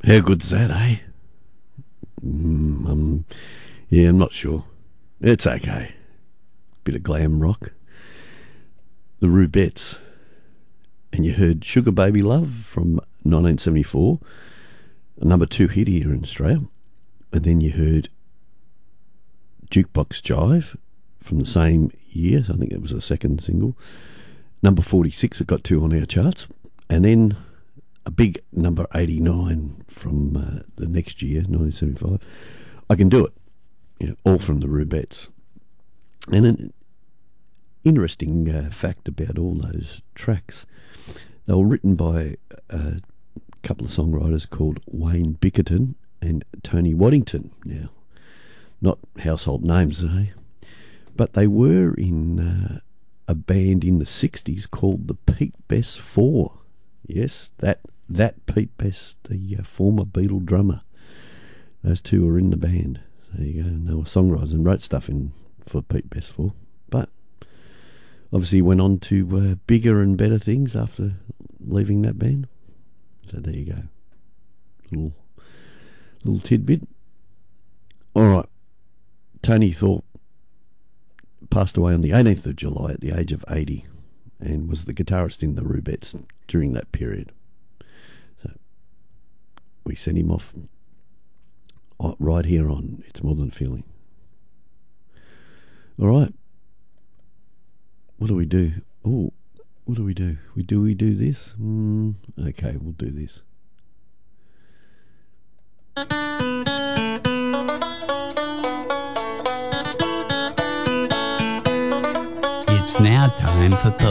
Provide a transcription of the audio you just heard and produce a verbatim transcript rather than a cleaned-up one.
How good's that, eh? Mm, um, yeah, I'm not sure. It's okay. Bit of glam rock. The Rubettes. And you heard Sugar Baby Love from nineteen seventy-four, a number two hit here in Australia. And then you heard Jukebox Jive from the same year. I think it was a second single. Number forty-six, it got two on our charts. And then a big number eighty-nine from uh, the next year, nineteen seventy-five. I Can Do It. You know, all from the Rubettes. And an interesting uh, fact about all those tracks, they were written by a couple of songwriters called Wayne Bickerton and Tony Waddington. Now, not household names, eh? But they were in uh, a band in the sixties called the Pete Best Four. Yes, that that Pete Best, the uh, former Beatle drummer. Those two were in the band. There you go. And they were songwriters and wrote stuff in for Pete Best Four. But obviously went on to uh, bigger and better things after leaving that band. So there you go. Little little tidbit. All right. Tony Thorpe passed away on the eighteenth of July at the age of eighty and was the guitarist in the Rubettes during that period. So we sent him off right here on It's More Than Feeling. All right. What do we do? Oh, what do we do? We do we do this? Mm, okay, we'll do this. It's now time for